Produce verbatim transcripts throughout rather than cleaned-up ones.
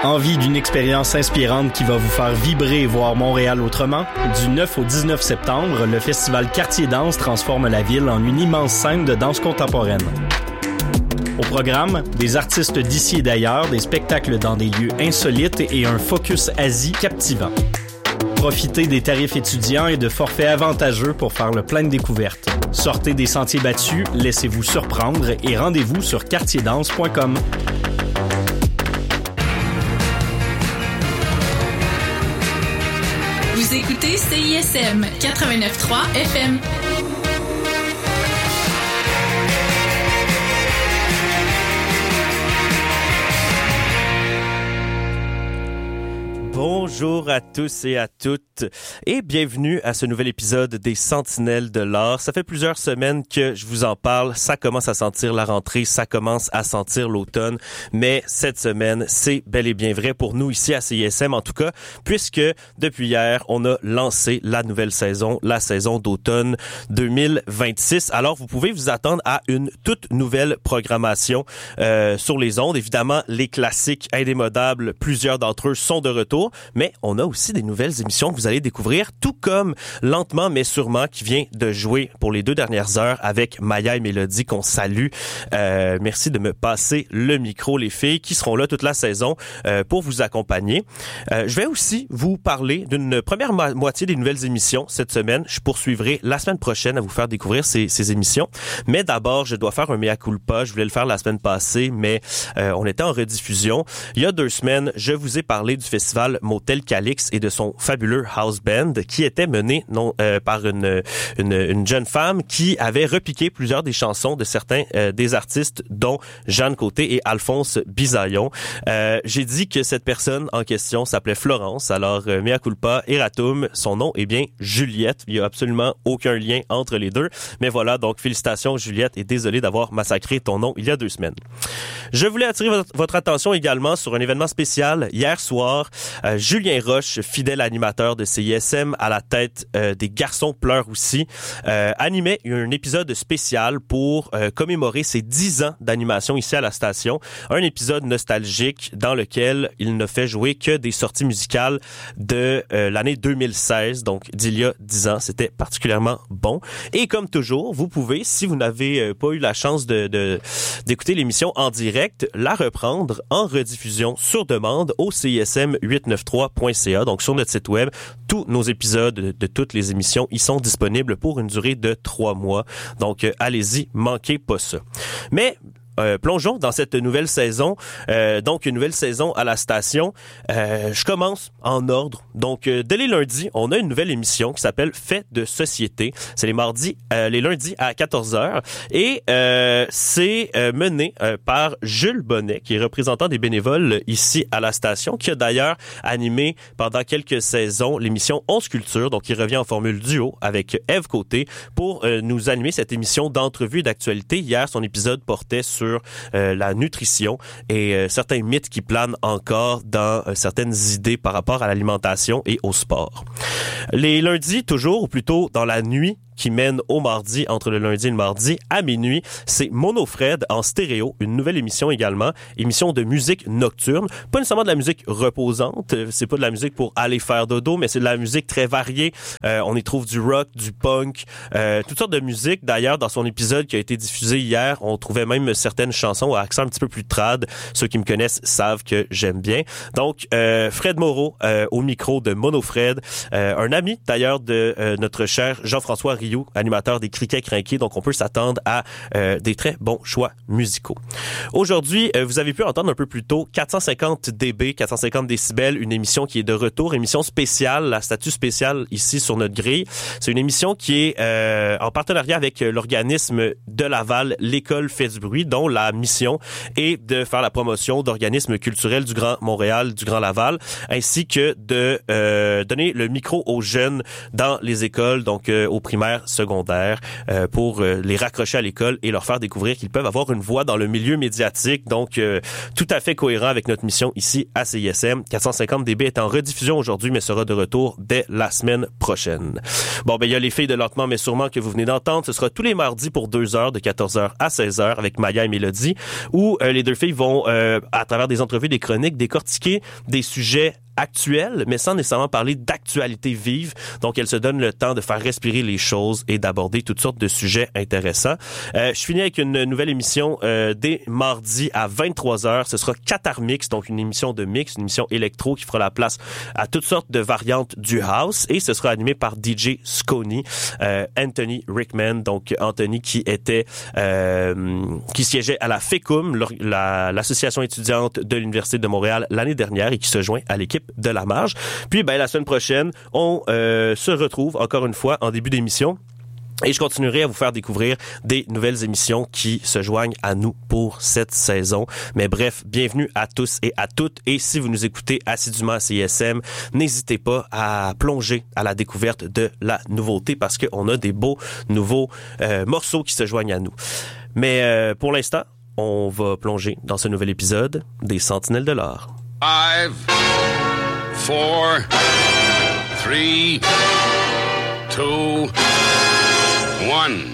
Envie d'une expérience inspirante qui va vous faire vibrer et voir Montréal autrement? Du neuf au dix-neuf septembre, le festival Quartier Danse transforme la ville en une immense scène de danse contemporaine. Au programme, des artistes d'ici et d'ailleurs, des spectacles dans des lieux insolites et un focus Asie captivant. Profitez des tarifs étudiants et de forfaits avantageux pour faire le plein de découvertes. Sortez des sentiers battus, laissez-vous surprendre et rendez-vous sur quartier danse point com. Vous écoutez C I S M quatre-vingt-neuf point trois F M. Bonjour à tous et à toutes et bienvenue à ce nouvel épisode des Sentinelles de l'art. Ça fait plusieurs semaines que je vous en parle, ça commence à sentir la rentrée, ça commence à sentir l'automne, mais cette semaine, c'est bel et bien vrai pour nous ici à C I S M en tout cas, puisque depuis hier, on a lancé la nouvelle saison, la saison d'automne deux mille vingt-six. Alors, vous pouvez vous attendre à une toute nouvelle programmation euh, sur les ondes. Évidemment, les classiques indémodables, plusieurs d'entre eux sont de retour. Mais on a aussi des nouvelles émissions que vous allez découvrir, tout comme Lentement mais sûrement qui vient de jouer pour les deux dernières heures avec Maya et Mélodie qu'on salue. Euh, merci de me passer le micro, les filles, qui seront là toute la saison euh, pour vous accompagner. Euh, je vais aussi vous parler d'une première mo- moitié des nouvelles émissions cette semaine. Je poursuivrai la semaine prochaine à vous faire découvrir ces, ces émissions. Mais d'abord, je dois faire un mea culpa. Je voulais le faire la semaine passée, mais euh, on était en rediffusion. Il y a deux semaines, je vous ai parlé du festival Motel Calix et de son fabuleux house band qui était mené non, euh, par une, une, une jeune femme qui avait repiqué plusieurs des chansons de certains euh, des artistes dont Jeanne Côté et Alphonse Bisaillon. Euh, j'ai dit que cette personne en question s'appelait Florence, alors euh, mea culpa, erratum, son nom est bien Juliette. Il y a absolument aucun lien entre les deux, mais voilà, donc félicitations Juliette et désolé d'avoir massacré ton nom il y a deux semaines. Je voulais attirer votre, votre attention également sur un événement spécial hier soir. Euh, Julien Roche, fidèle animateur de C I S M à la tête euh, des Garçons pleurent aussi, euh, animait un épisode spécial pour euh, commémorer ses dix ans d'animation ici à la station. Un épisode nostalgique dans lequel il ne fait jouer que des sorties musicales de euh, l'année deux mille seize, donc d'il y a dix ans. C'était particulièrement bon. Et comme toujours, vous pouvez, si vous n'avez euh, pas eu la chance de, de d'écouter l'émission en direct, la reprendre en rediffusion sur demande au C I S M huit cent quatre-vingt-treize point c a. Donc, sur notre site web, tous nos épisodes de, de toutes les émissions, ils sont disponibles pour une durée de trois mois. Donc, euh, allez-y, manquez pas ça. Mais, Euh, plongeons dans cette nouvelle saison. Euh, donc, une nouvelle saison à la station. Euh, je commence en ordre. Donc, euh, dès les lundis, on a une nouvelle émission qui s'appelle Fait de société. C'est les mardis, euh, les lundis à quatorze heures. Et euh, c'est euh, mené euh, par Jules Bonnet, qui est représentant des bénévoles ici à la station, qui a d'ailleurs animé pendant quelques saisons l'émission onze Culture. Donc, il revient en formule duo avec Ève Côté pour euh, nous animer cette émission d'entrevue et d'actualité. Hier, son épisode portait sur sur euh, la nutrition et euh, certains mythes qui planent encore dans euh, certaines idées par rapport à l'alimentation et au sport. Les lundis, toujours, ou plutôt dans la nuit, qui mène au mardi, entre le lundi et le mardi, à minuit. C'est Mono Fred en stéréo, une nouvelle émission également, émission de musique nocturne. Pas nécessairement de la musique reposante, c'est pas de la musique pour aller faire dodo, mais c'est de la musique très variée. Euh, on y trouve du rock, du punk, euh, toutes sortes de musique. D'ailleurs, dans son épisode qui a été diffusé hier, on trouvait même certaines chansons à accent un petit peu plus trad. Ceux qui me connaissent savent que j'aime bien. Donc, euh, Fred Moreau euh, au micro de Mono Fred, euh, un ami d'ailleurs de euh, notre cher Jean-François Rio, animateur des Criquets Crinqués, donc on peut s'attendre à euh, des très bons choix musicaux. Aujourd'hui, euh, vous avez pu entendre un peu plus tôt quatre cent cinquante décibels, quatre cent cinquante décibels, une émission qui est de retour, émission spéciale, la statut spécial ici sur notre grille. C'est une émission qui est euh, en partenariat avec l'organisme de Laval, l'École fait du bruit, dont la mission est de faire la promotion d'organismes culturels du Grand Montréal, du Grand Laval, ainsi que de euh, donner le micro aux jeunes dans les écoles, donc euh, aux primaires, primaire, secondaire, euh, pour euh, les raccrocher à l'école et leur faire découvrir qu'ils peuvent avoir une voix dans le milieu médiatique. Donc, euh, tout à fait cohérent avec notre mission ici à C I S M. quatre cent cinquante D B est en rediffusion aujourd'hui, mais sera de retour dès la semaine prochaine. Bon, ben il y a les filles de Lentement mais sûrement que vous venez d'entendre. Ce sera tous les mardis pour deux heures, de quatorze heures à seize heures, avec Maya et Mélodie, où euh, les deux filles vont, euh, à travers des entrevues, des chroniques, décortiquer des sujets actuelle, mais sans nécessairement parler d'actualité vive. Donc, elle se donne le temps de faire respirer les choses et d'aborder toutes sortes de sujets intéressants. Euh, je finis avec une nouvelle émission euh, dès mardi à vingt-trois heures. Ce sera Qatar Mix, donc une émission de mix, une émission électro qui fera la place à toutes sortes de variantes du house, et ce sera animé par D J Scony, euh, Anthony Rickman, donc Anthony qui était euh, qui siégeait à la F E C U M, la, l'association étudiante de l'Université de Montréal l'année dernière, et qui se joint à l'équipe de La Marge. Puis, ben, la semaine prochaine, on euh, se retrouve encore une fois en début d'émission. Et je continuerai à vous faire découvrir des nouvelles émissions qui se joignent à nous pour cette saison. Mais bref, bienvenue à tous et à toutes. Et si vous nous écoutez assidûment à C I S M, n'hésitez pas à plonger à la découverte de la nouveauté, parce qu'on a des beaux nouveaux euh, morceaux qui se joignent à nous. Mais euh, pour l'instant, on va plonger dans ce nouvel épisode des Sentinelles de l'Art. Five, four, three, two, one.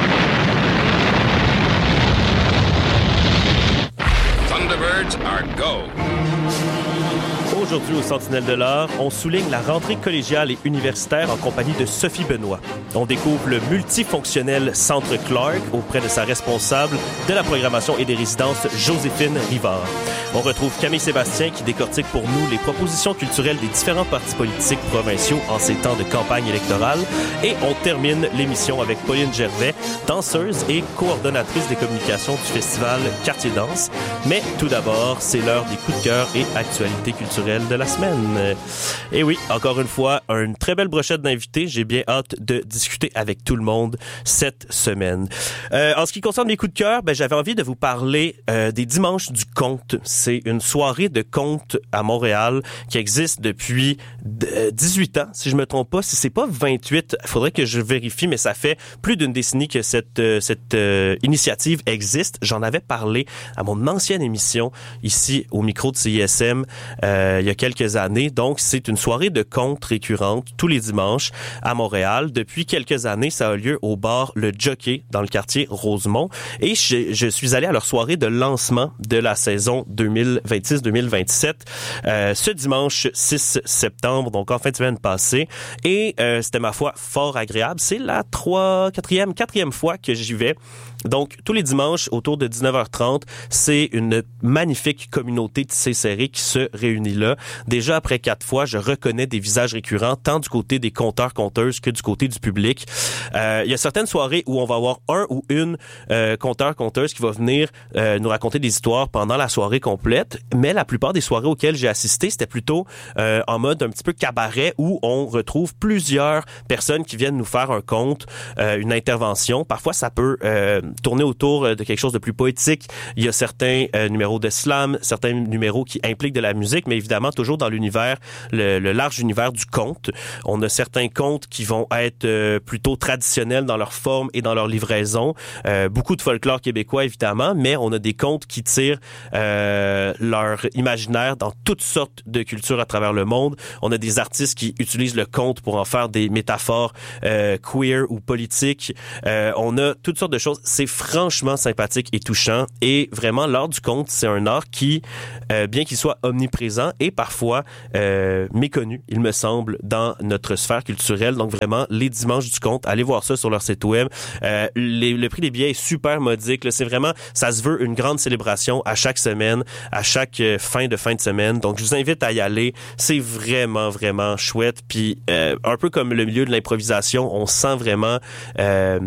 Thunderbirds are go. Aujourd'hui, au Sentinelles de l'Art, on souligne la rentrée collégiale et universitaire en compagnie de Sophie Benoît. On découvre le multifonctionnel Centre Clark auprès de sa responsable de la programmation et des résidences, Joséphine Rivard. On retrouve Camille Sébastien qui décortique pour nous les propositions culturelles des différents partis politiques provinciaux en ces temps de campagne électorale. Et on termine l'émission avec Pauline Gervais, danseuse et coordonnatrice des communications du festival Quartier Danse. Mais tout d'abord, c'est l'heure des coups de cœur et actualités culturelles de la semaine. Et oui, encore une fois, une très belle brochette d'invités. J'ai bien hâte de discuter avec tout le monde cette semaine. Euh, en ce qui concerne mes coups de cœur, ben, j'avais envie de vous parler euh, des Dimanches du Conte. C'est une soirée de conte à Montréal qui existe depuis dix-huit ans, si je me trompe pas. Si c'est pas vingt-huit, il faudrait que je vérifie, mais ça fait plus d'une décennie que cette, euh, cette euh, initiative existe. J'en avais parlé à mon ancienne émission ici au micro de C I S M euh, il y a quelques années. Donc, c'est une soirée de contes récurrente tous les dimanches à Montréal. Depuis quelques années, ça a lieu au bar Le Jockey dans le quartier Rosemont. Et je, je suis allé à leur soirée de lancement de la saison deux mille vingt-six deux mille vingt-sept euh, ce dimanche six septembre, donc en fin de semaine passée. Et euh, c'était, ma foi, fort agréable. C'est la trois, quatrième, quatrième fois que j'y vais. Donc, tous les dimanches, autour de dix-neuf heures trente, c'est une magnifique communauté tissée serrée qui se réunit là. Déjà, après quatre fois, je reconnais des visages récurrents, tant du côté des conteurs-conteuses que du côté du public. Euh, il y a certaines soirées où on va avoir un ou une euh, conteur-conteuse qui va venir euh, nous raconter des histoires pendant la soirée complète, mais la plupart des soirées auxquelles j'ai assisté, c'était plutôt euh, en mode un petit peu cabaret, où on retrouve plusieurs personnes qui viennent nous faire un conte, euh, une intervention. Parfois, ça peut euh, tourner autour de quelque chose de plus poétique. Il y a certains euh, numéros de slam, certains numéros qui impliquent de la musique, mais évidemment toujours dans l'univers, le, le large univers du conte. On a certains contes qui vont être euh, plutôt traditionnels dans leur forme et dans leur livraison. Euh, beaucoup de folklore québécois, évidemment, mais on a des contes qui tirent euh, leur imaginaire dans toutes sortes de cultures à travers le monde. On a des artistes qui utilisent le conte pour en faire des métaphores euh, queer ou politiques. Euh, on a toutes sortes de choses. C'est franchement sympathique et touchant. Et vraiment, l'art du conte, c'est un art qui, euh, bien qu'il soit omniprésent et parfois euh, méconnu, il me semble, dans notre sphère culturelle. Donc vraiment, les Dimanches du conte, allez voir ça sur leur site web. Euh, les, le prix des billets est super modique. Là. C'est vraiment, ça se veut une grande célébration à chaque semaine, à chaque euh, fin de fin de semaine. Donc je vous invite à y aller. C'est vraiment, vraiment chouette. Puis euh, un peu comme le milieu de l'improvisation, on sent vraiment... Euh,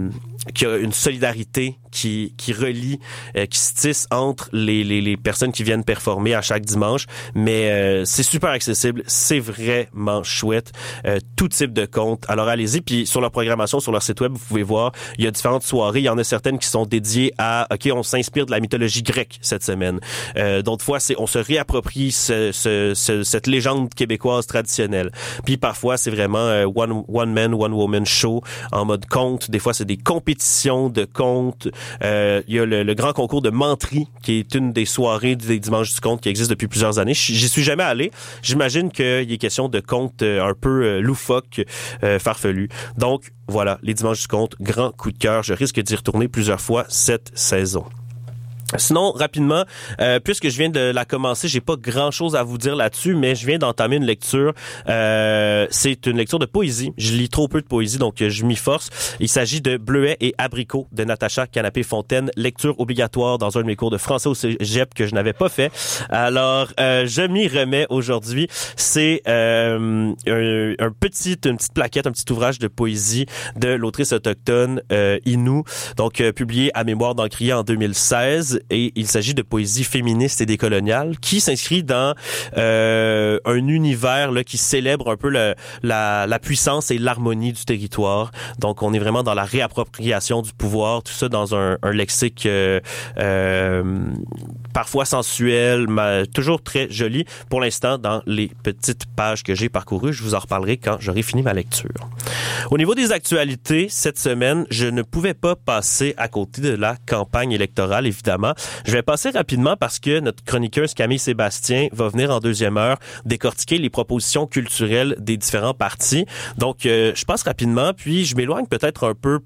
qu'il y a une solidarité qui qui relie, euh, qui se tisse entre les, les les personnes qui viennent performer à chaque dimanche. Mais euh, c'est super accessible, c'est vraiment chouette. Euh, tout type de compte. Alors allez-y. Puis sur leur programmation, sur leur site web, vous pouvez voir, il y a différentes soirées. Il y en a certaines qui sont dédiées à, ok, on s'inspire de la mythologie grecque cette semaine. Euh, d'autres fois, c'est on se réapproprie ce, ce, ce, cette légende québécoise traditionnelle. Puis parfois, c'est vraiment euh, one one man, one woman show en mode conte. Des fois, c'est des compétitions de contes. Euh, il y a le, le grand concours de menterie qui est une des soirées des dimanches du conte qui existe depuis plusieurs années. J'y suis jamais allé. J'imagine qu'il est question de contes un peu euh, loufoques, euh, farfelus. Donc voilà, les dimanches du conte, grand coup de cœur. Je risque d'y retourner plusieurs fois cette saison. Sinon, rapidement, euh, puisque je viens de la commencer, j'ai pas grand-chose à vous dire là-dessus, mais je viens d'entamer une lecture. Euh, c'est une lecture de poésie. Je lis trop peu de poésie, donc je m'y force. Il s'agit de Bleuets et abricots de Natacha Canapé-Fontaine. Lecture obligatoire dans un de mes cours de français au cégep que je n'avais pas fait. Alors, euh, je m'y remets aujourd'hui. C'est euh, un, un petit, une petite plaquette, un petit ouvrage de poésie de l'autrice autochtone euh, Innu, donc euh, publié à Mémoire d'Encrier en deux mille seize. Et il s'agit de poésie féministe et décoloniale qui s'inscrit dans euh, un univers là, qui célèbre un peu le, la, la puissance et l'harmonie du territoire. Donc, on est vraiment dans la réappropriation du pouvoir, tout ça dans un, un lexique euh, euh, parfois sensuel, mais toujours très joli. Pour l'instant, dans les petites pages que j'ai parcourues, je vous en reparlerai quand j'aurai fini ma lecture. Au niveau des actualités, cette semaine, je ne pouvais pas passer à côté de la campagne électorale, évidemment. Je vais passer rapidement parce que notre chroniqueuse Camille Sébastien va venir en deuxième heure décortiquer les propositions culturelles des différents partis. Donc, euh, je passe rapidement, puis je m'éloigne peut-être un peu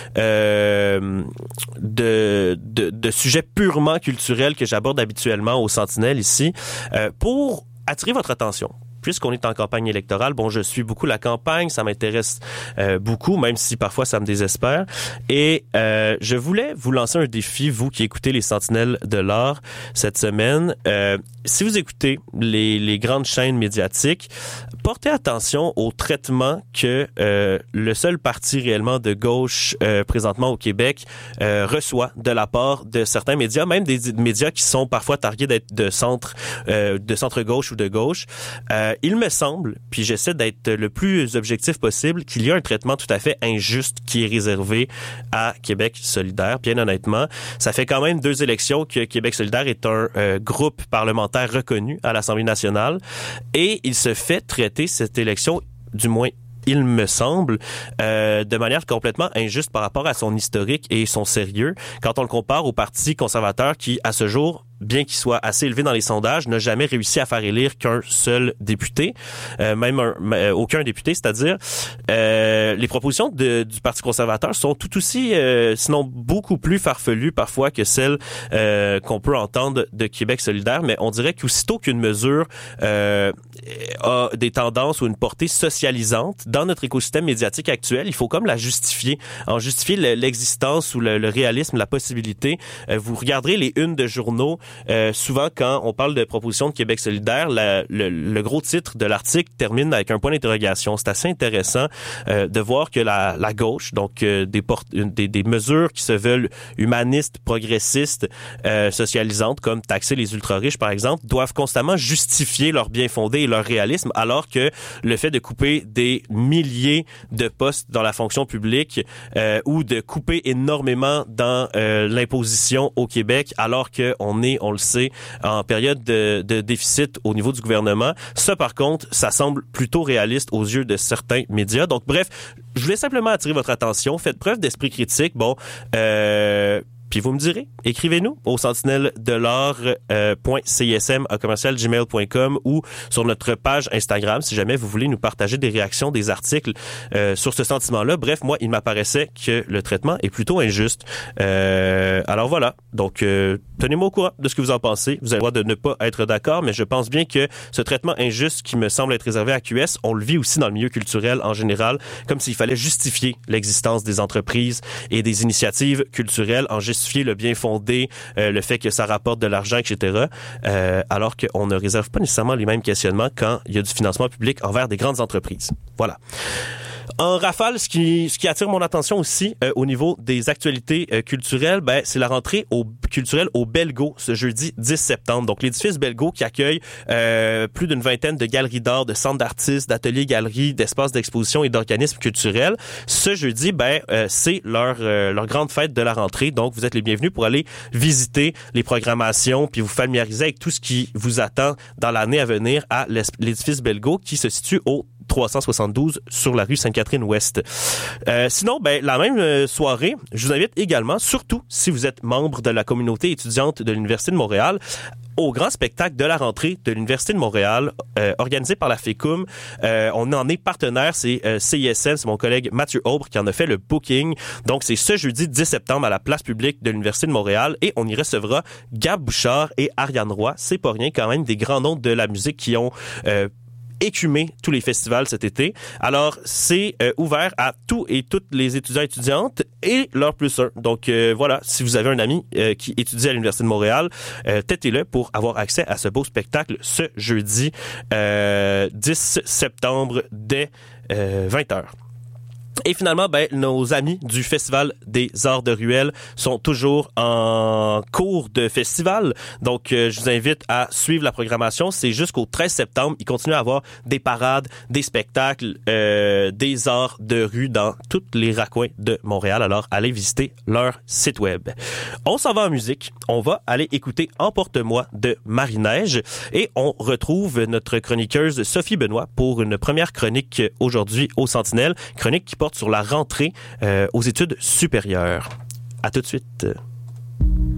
euh, de, de, de sujets purement culturels que j'aborde habituellement au Sentinelle ici, euh, pour attirer votre attention. Puisqu'on est en campagne électorale, bon, je suis beaucoup la campagne, ça m'intéresse euh, beaucoup, même si parfois ça me désespère. Et euh, je voulais vous lancer un défi, vous qui écoutez les Sentinelles de l'art cette semaine. Euh, si vous écoutez les, les grandes chaînes médiatiques, portez attention au traitement que euh, le seul parti réellement de gauche euh, présentement au Québec euh, reçoit de la part de certains médias, même des médias qui sont parfois targués d'être de centre, euh, de centre-gauche ou de gauche. Euh, Il me semble, puis j'essaie d'être le plus objectif possible, qu'il y a un traitement tout à fait injuste qui est réservé à Québec solidaire. Bien honnêtement, ça fait quand même deux élections que Québec solidaire est un euh, groupe parlementaire reconnu à l'Assemblée nationale et il se fait traiter cette élection, du moins il me semble, euh, de manière complètement injuste par rapport à son historique et son sérieux. Quand on le compare au Parti conservateur qui, à ce jour, bien qu'il soit assez élevé dans les sondages, n'a jamais réussi à faire élire qu'un seul député, euh, même un, euh, aucun député, c'est-à-dire euh, les propositions de, du Parti conservateur sont tout aussi, euh, sinon beaucoup plus farfelues parfois que celles euh, qu'on peut entendre de Québec solidaire, mais on dirait qu'aussitôt qu'une mesure euh, a des tendances ou une portée socialisante dans notre écosystème médiatique actuel, il faut comme la justifier, en justifier l'existence ou le, le réalisme, la possibilité. Euh, vous regarderez les unes de journaux. Euh, souvent, quand on parle de proposition de Québec solidaire, la, le, le gros titre de l'article termine avec un point d'interrogation. C'est assez intéressant euh, de voir que la, la gauche, donc euh, des, port- des, des mesures qui se veulent humanistes, progressistes, euh, socialisantes, comme taxer les ultra-riches, par exemple, doivent constamment justifier leur bien-fondé et leur réalisme, alors que le fait de couper des milliers de postes dans la fonction publique euh, ou de couper énormément dans euh, l'imposition au Québec, alors qu'on est, on le sait, en période de, de déficit au niveau du gouvernement. Ça, par contre, ça semble plutôt réaliste aux yeux de certains médias. Donc, bref, je voulais simplement attirer votre attention. Faites preuve d'esprit critique. Bon, euh... Puis vous me direz, écrivez-nous au sentinelle de l'art point c s m à commercial gmail point com ou sur notre page Instagram si jamais vous voulez nous partager des réactions, des articles euh, sur ce sentiment-là. Bref, moi, il m'apparaissait que le traitement est plutôt injuste. Euh, alors voilà, donc euh, tenez-moi au courant de ce que vous en pensez. Vous avez le droit de ne pas être d'accord, mais je pense bien que ce traitement injuste qui me semble être réservé à Q S, on le vit aussi dans le milieu culturel en général, comme s'il fallait justifier l'existence des entreprises et des initiatives culturelles en justifier le bien fondé, euh, le fait que ça rapporte de l'argent, et cetera. Euh, alors qu'on ne réserve pas nécessairement les mêmes questionnements quand il y a du financement public envers des grandes entreprises. Voilà. En rafale, ce qui, ce qui attire mon attention aussi euh, au niveau des actualités euh, culturelles, ben, c'est la rentrée au, culturelle au Belgo ce jeudi dix septembre. Donc, l'édifice Belgo qui accueille euh, plus d'une vingtaine de galeries d'art, de centres d'artistes, d'ateliers galeries, d'espaces d'exposition et d'organismes culturels. Ce jeudi, ben, euh, c'est leur, euh, leur grande fête de la rentrée. Donc, vous êtes les bienvenus pour aller visiter les programmations puis vous familiariser avec tout ce qui vous attend dans l'année à venir à l'édifice Belgo qui se situe au trois cent soixante-douze sur la rue Sainte-Catherine-Ouest. Euh, sinon, ben, la même euh, soirée, je vous invite également, surtout si vous êtes membre de la communauté étudiante de l'Université de Montréal, au grand spectacle de la rentrée de l'Université de Montréal, euh, organisé par la FECUM. Euh, on en est partenaire, c'est euh, C I S N, c'est mon collègue Mathieu Aubre qui en a fait le booking. Donc, c'est ce jeudi dix septembre à la place publique de l'Université de Montréal et on y recevra Gab Bouchard et Ariane Roy. C'est pas rien quand même, des grands noms de la musique qui ont euh, écumer tous les festivals cet été. Alors, c'est euh, ouvert à tous et toutes les étudiants et étudiantes et leurs plus un. Donc, euh, voilà, si vous avez un ami euh, qui étudie à l'Université de Montréal, euh, têtez-le pour avoir accès à ce beau spectacle ce jeudi euh, dix septembre dès euh, vingt heures. Et finalement, ben, nos amis du Festival des Arts de Ruelle sont toujours en cours de festival. Donc, euh, je vous invite à suivre la programmation. C'est jusqu'au treize septembre. Ils continuent à avoir des parades, des spectacles, euh, des arts de rue dans tous les raccoins de Montréal. Alors, allez visiter leur site web. On s'en va en musique. On va aller écouter Emporte-moi de Marie-Neige. Et on retrouve notre chroniqueuse Sophie Benoît pour une première chronique aujourd'hui au Sentinelle. Chronique qui porte sur la rentrée euh, aux études supérieures. À tout de suite.